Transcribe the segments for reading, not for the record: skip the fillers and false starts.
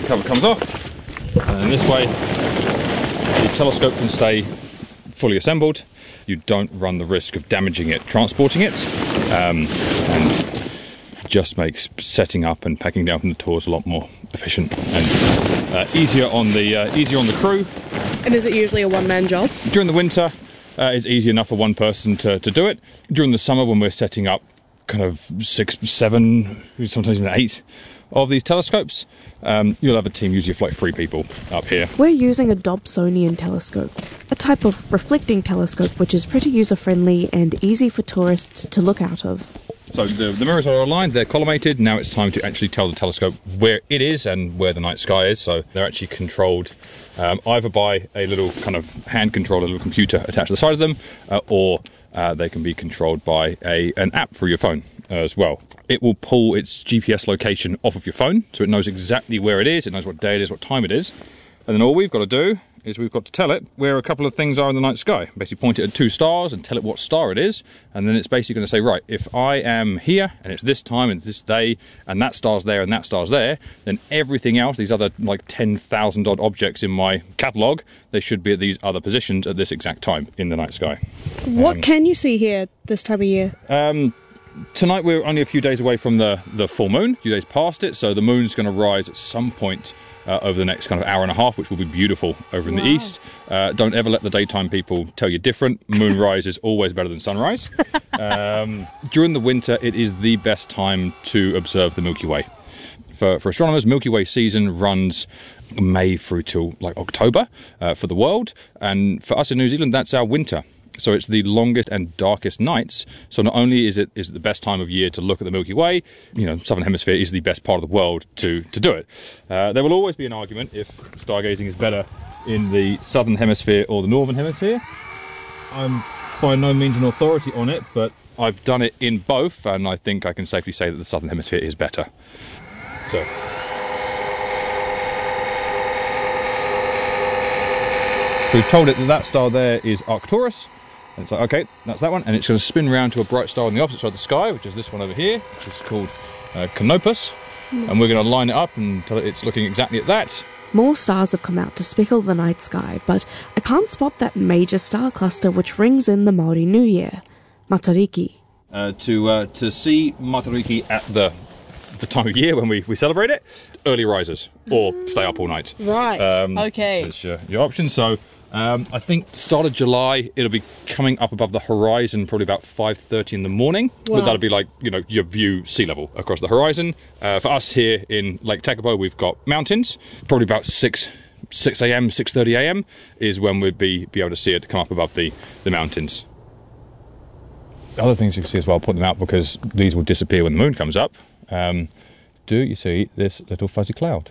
cover comes off, and in this way the telescope can stay fully assembled. You don't run the risk of damaging it transporting it, and just makes setting up and packing down from the tours a lot more efficient and easier on the crew. And is it usually a one-man job? During the winter, it's easy enough for one person to do it. During the summer, when we're setting up kind of 6, 7, sometimes even 8 of these telescopes, you'll have a team, usually of like 3 people up here. We're using a Dobsonian telescope, a type of reflecting telescope which is pretty user-friendly and easy for tourists to look out of. So the mirrors are aligned, they're collimated. Now it's time to actually tell the telescope where it is and where the night sky is. So they're actually controlled either by a little kind of hand controller, little computer attached to the side of them, or they can be controlled by an app through your phone as well. It will pull its GPS location off of your phone, so it knows exactly where it is, it knows what day it is, what time it is. And then all we've got to do is we've got to tell it where a couple of things are in the night sky. Basically point it at 2 stars and tell it what star it is, and then it's basically going to say, right, if I am here and it's this time and this day and that star's there and that star's there, then everything else, these other like 10,000 odd objects in my catalogue, they should be at these other positions at this exact time in the night sky. What can you see here this time of year? Tonight we're only a few days away from the full moon, a few days past it, so the moon's going to rise at some point over the next kind of hour and a half, which will be beautiful over in the east. Don't ever let the daytime people tell you different. Moonrise is always better than sunrise. During the winter, it is the best time to observe the Milky Way. For astronomers, Milky Way season runs May through till like October for the world, and for us in New Zealand, that's our winter. So it's the longest and darkest nights. So not only is it the best time of year to look at the Milky Way, Southern Hemisphere is the best part of the world to do it. There will always be an argument if stargazing is better in the Southern Hemisphere or the Northern Hemisphere. I'm by no means an authority on it, but I've done it in both, and I think I can safely say that the Southern Hemisphere is better. So. We've told it that star there is Arcturus. And it's like, okay, that's that one. And it's going to spin round to a bright star on the opposite side of the sky, which is this one over here, which is called Canopus. And we're going to line it up and tell it it's looking exactly at that. More stars have come out to speckle the night sky, but I can't spot that major star cluster which rings in the Māori New Year, Matariki. To see Matariki at the time of year when we celebrate it, early risers, or stay up all night. Right, okay. It's your option. So I think start of July, it'll be coming up above the horizon probably about 5:30 in the morning. Wow. But that'll be like, your view sea level across the horizon. For us here in Lake Tekapo, we've got mountains. Probably about 6 a.m, 6:30 a.m. is when we'd be able to see it come up above the mountains. Other things you can see as well, I'll point them out because these will disappear when the moon comes up. Do you see this little fuzzy cloud?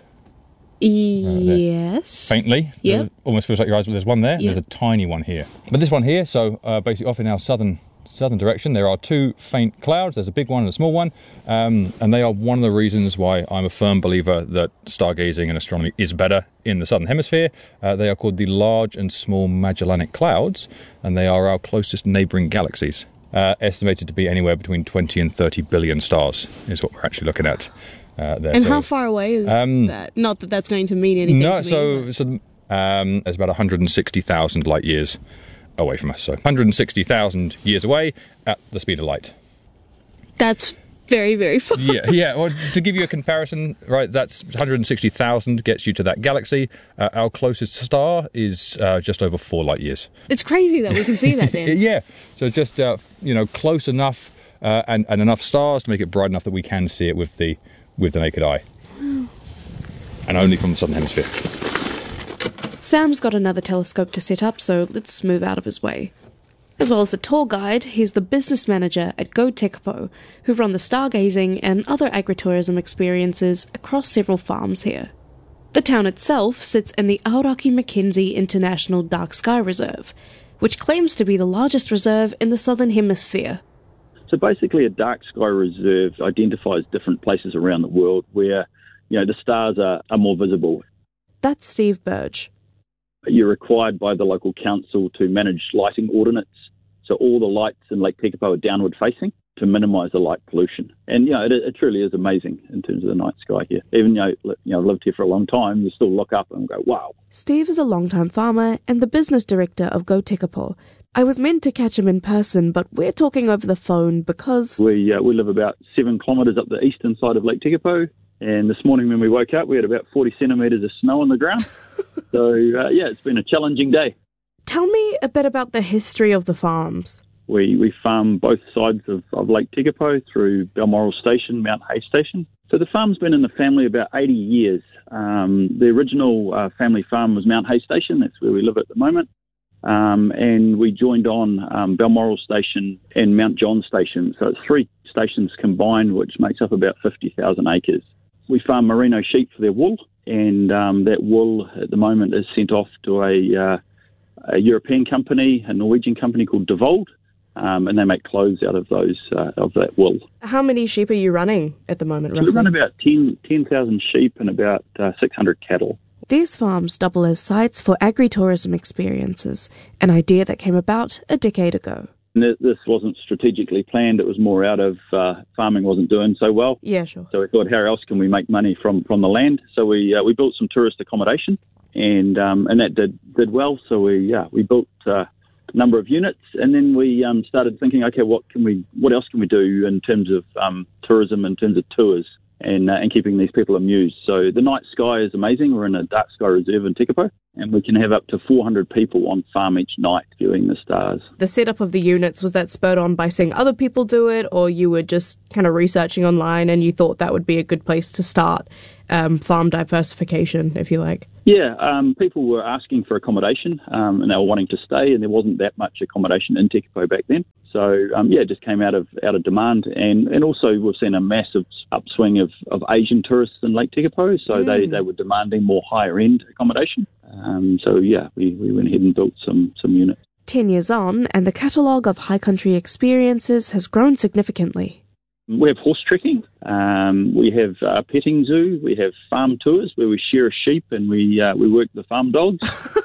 Yes. Faintly. Yep. Almost feels like your eyes, but there's one there. Yep. There's a tiny one here. But this one here, so basically off in our southern direction, there are 2 faint clouds. There's a big one and a small one. And they are one of the reasons why I'm a firm believer that stargazing and astronomy is better in the southern hemisphere. They are called the Large and Small Magellanic Clouds, and they are our closest neighbouring galaxies. Estimated to be anywhere between 20 and 30 billion stars is what we're actually looking at. There. And how far away is that? Not that that's going to mean anything to me. So it's about 160,000 light years away from us. So 160,000 years away at the speed of light. That's very, very far. Yeah. Well, to give you a comparison, right, that's 160,000 gets you to that galaxy. Our closest star is just over 4 light years. It's crazy that we can see that then. Yeah. So just, close enough and enough stars to make it bright enough that we can see it with the naked eye. And only from the southern hemisphere. Sam's got another telescope to set up, so let's move out of his way. As well as a tour guide, he's the business manager at Go Tekapo, who run the stargazing and other agritourism experiences across several farms here. The town itself sits in the Aoraki Mackenzie International Dark Sky Reserve, which claims to be the largest reserve in the southern hemisphere. So basically a dark sky reserve identifies different places around the world where, the stars are more visible. That's Steve Burge. You're required by the local council to manage lighting ordinance. So all the lights in Lake Tekapo are downward facing. to minimise the light pollution. And, it truly is amazing in terms of the night sky here. Even, I've lived here for a long time, you still look up and go, wow. Steve is a long-time farmer and the business director of Go Tekapo. I was meant to catch him in person, but we're talking over the phone because... We live about 7 kilometres up the eastern side of Lake Tekapo, and this morning when we woke up, we had about 40 centimetres of snow on the ground. So, it's been a challenging day. Tell me a bit about the history of the farms. We farm both sides of Lake Tekapo through Balmoral Station, Mount Hay Station. So the farm's been in the family about 80 years. The original family farm was Mount Hay Station. That's where we live at the moment. And we joined on Balmoral Station and Mount John Station. So it's 3 stations combined, which makes up about 50,000 acres. We farm merino sheep for their wool, and that wool at the moment is sent off to a European company, a Norwegian company called Devold. And they make clothes out of that wool. How many sheep are you running at the moment, roughly? We run about 10,000 sheep and about 600 cattle. These farms double as sites for agritourism experiences, an idea that came about a decade ago. And this wasn't strategically planned. It was more out of farming wasn't doing so well. Yeah, sure. So we thought, how else can we make money from the land? So we built some tourist accommodation, and that did well. So we built number of units, and then we started thinking, okay, what else can we do in terms of tourism, in terms of tours, and keeping these people amused. So the night sky is amazing. We're in a dark sky reserve in Tekapo, and we can have up to 400 people on farm each night viewing the stars. The setup of the units, was that spurred on by seeing other people do it, or you were just kind of researching online and you thought that would be a good place to start farm diversification, if you like? Yeah, people were asking for accommodation, and they were wanting to stay, and there wasn't that much accommodation in Tekapo back then. So, it just came out of demand, and also we've seen a massive upswing of Asian tourists in Lake Tekapo, so they were demanding more higher-end accommodation. We went ahead and built some units. 10 years on, and the catalogue of high country experiences has grown significantly. We have horse trekking, we have a petting zoo, we have farm tours where we shear a sheep and we work the farm dogs.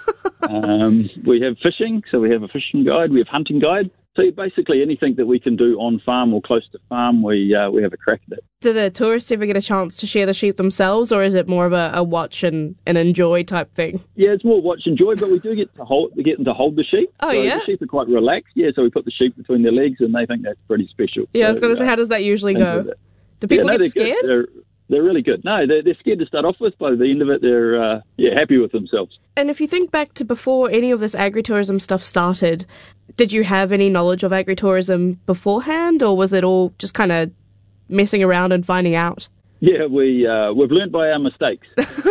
We have fishing, so we have a fishing guide, we have hunting guide. So basically anything that we can do on farm or close to farm, we have a crack at it. Do the tourists ever get a chance to shear the sheep themselves, or is it more of a watch and enjoy type thing? Yeah, it's more watch and enjoy, but we do get them to hold the sheep. Oh, so yeah? The sheep are quite relaxed, so we put the sheep between their legs and they think that's pretty special. Yeah, I was going to say, how does that usually go? Do people get scared? They're really good. No, they're scared to start off with. By the end of it, they're happy with themselves. And if you think back to before any of this agritourism stuff started, did you have any knowledge of agritourism beforehand, or was it all just kind of messing around and finding out? Yeah, we've learned by our mistakes.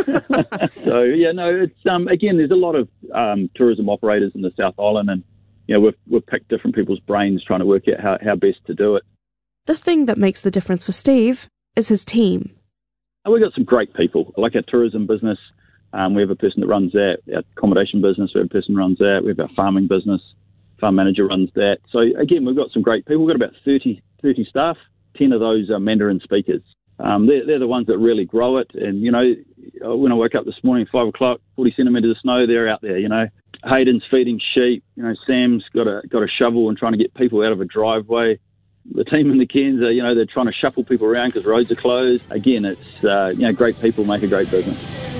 So it's again, there's a lot of tourism operators in the South Island, and we've picked different people's brains trying to work out how best to do it. The thing that makes the difference for Steve is his team. We've got some great people, like our tourism business. We have a person that runs that. Our accommodation business, we have a person who runs that. We have our farming business. Farm manager runs that. So, again, we've got some great people. We've got about 30 staff. 10 of those are Mandarin speakers. They're the ones that really grow it. And, when I woke up this morning, 5 o'clock, 40 centimetres of snow, they're out there, Hayden's feeding sheep. Sam's got a shovel and trying to get people out of a driveway. The team in the Cairns are, they're trying to shuffle people around because roads are closed. Again, it's, great people make a great business.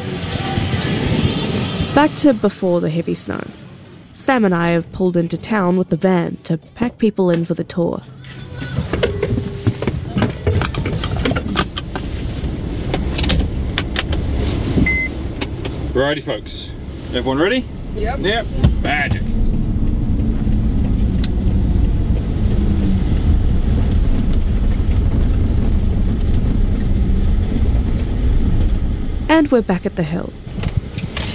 Back to before the heavy snow. Sam and I have pulled into town with the van to pack people in for the tour. Righty, folks. Everyone ready? Yep. Magic. And we're back at the hill.